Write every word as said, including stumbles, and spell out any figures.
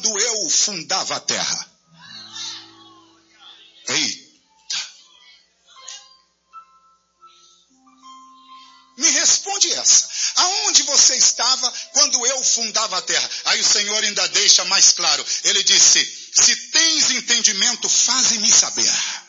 quando eu fundava a terra? Eita! Me responde essa. Aonde você estava quando eu fundava a terra? Aí o Senhor ainda deixa mais claro. Ele disse, se tens entendimento, faze-me saber.